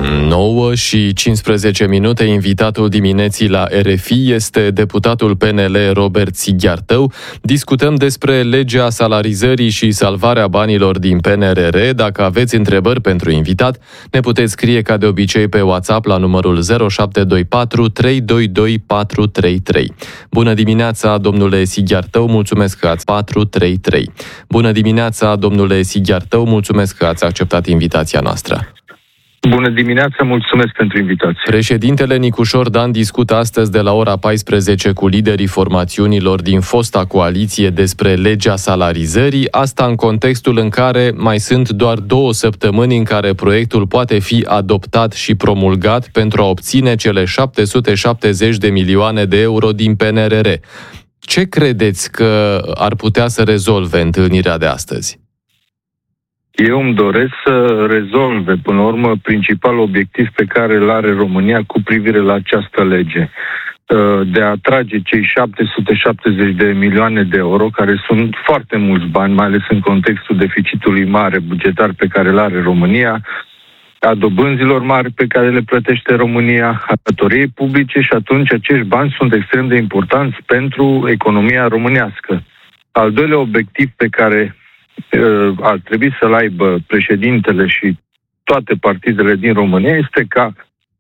9:15. Invitatul dimineții la RFI este deputatul PNL Robert Sighiartău. Discutăm despre legea salarizării și salvarea banilor din PNRR. Dacă aveți întrebări pentru invitat, ne puteți scrie ca de obicei pe WhatsApp la numărul 0724 322 433. Bună dimineața, domnule Sighiartău, mulțumesc că ați 433. Bună dimineața, domnule Sighiartău, mulțumesc că ați acceptat invitația noastră. Bună dimineața, mulțumesc pentru invitație. Președintele Nicușor Dan discută astăzi de la ora 14 cu liderii formațiunilor din fosta coaliție despre legea salarizării, asta în contextul în care mai sunt doar 2 săptămâni în care proiectul poate fi adoptat și promulgat pentru a obține cele 770 de milioane de euro din PNRR. Ce credeți că ar putea să rezolve întâlnirea de astăzi? Eu îmi doresc să rezolve, până la urmă, principalul obiectiv pe care îl are România cu privire la această lege. De a atrage cei 770 de milioane de euro, care sunt foarte mulți bani, mai ales în contextul deficitului mare bugetar pe care îl are România, a dobânzilor mari pe care le plătește România, a datoriei publice, și atunci acești bani sunt extrem de importanți pentru economia românească. Al doilea obiectiv pe care ar trebui să-l aibă președintele și toate partidele din România este ca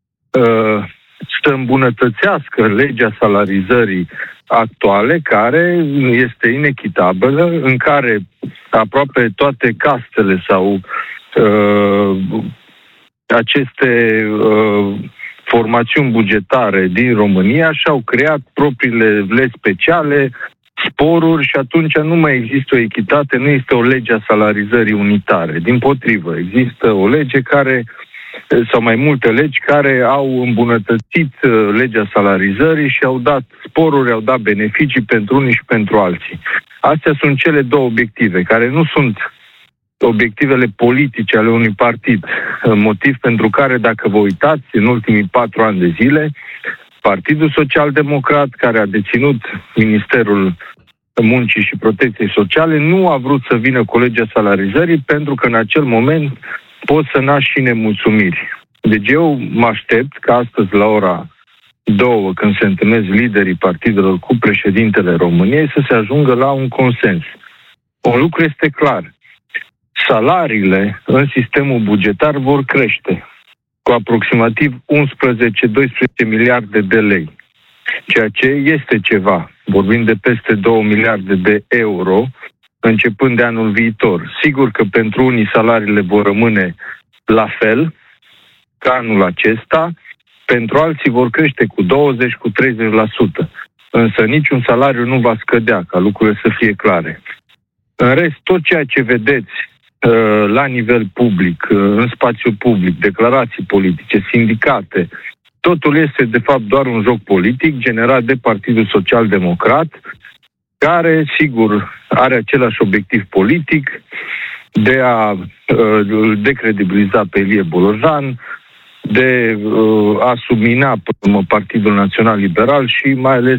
să îmbunătățească legea salarizării actuale, care este inechitabilă, în care aproape toate castele sau aceste formațiuni bugetare din România și-au creat propriile legi speciale, sporuri, și atunci nu mai există o echitate, nu este o lege a salarizării unitare. Dimpotrivă, există o lege care, sau mai multe legi care au îmbunătățit legea salarizării și au dat sporuri, au dat beneficii pentru unii și pentru alții. Astea sunt cele 2 obiective, care nu sunt obiectivele politice ale unui partid. Motiv pentru care, dacă vă uitați, în ultimii 4 ani de zile, Partidul Social-Democrat, care a deținut Ministerul Muncii și Protecției Sociale, nu a vrut să vină cu legea salarizării, pentru că în acel moment pot să naști și nemulțumiri. Deci eu mă aștept ca astăzi la ora 2, când se întâlnesc liderii partidelor cu președintele României, să se ajungă la un consens. Un lucru este clar. Salariile în sistemul bugetar vor crește cu aproximativ 11-12 miliarde de lei, ceea ce este ceva. Vorbim de peste 2 miliarde de euro începând de anul viitor. Sigur că pentru unii salariile vor rămâne la fel ca anul acesta, pentru alții vor crește cu 20, cu 30%. Însă niciun salariu nu va scădea, ca lucrurile să fie clare. În rest, tot ceea ce vedeți la nivel public, în spațiu public, declarații politice, sindicate, totul este de fapt doar un joc politic generat de Partidul Social-Democrat, care, sigur, are același obiectiv politic de a decredibiliza pe Ilie Bolojan, de a submina Partidul Național Liberal și mai ales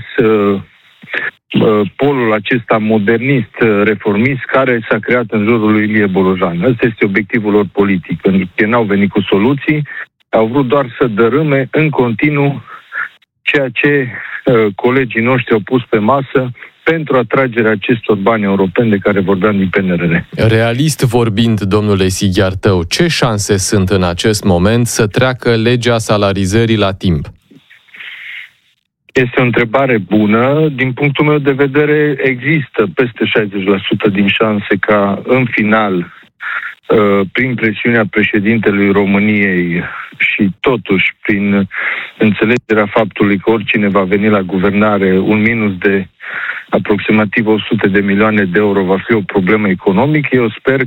polul acesta modernist, reformist, care s-a creat în jurul lui Ilie Bolojan. Ăsta este obiectivul lor politic. Pentru că n-au venit cu soluții, au vrut doar să dărâme în continuu ceea ce colegii noștri au pus pe masă pentru atragerea acestor bani europeni de care vorbeam din PNRR. Realist vorbind, domnule Sighiartău, ce șanse sunt în acest moment să treacă legea salarizării la timp? Este o întrebare bună. Din punctul meu de vedere, există peste 60% din șanse ca în final, prin presiunea președintelui României și totuși prin înțelegerea faptului că oricine va veni la guvernare, un minus de aproximativ 100 de milioane de euro va fi o problemă economică, eu sper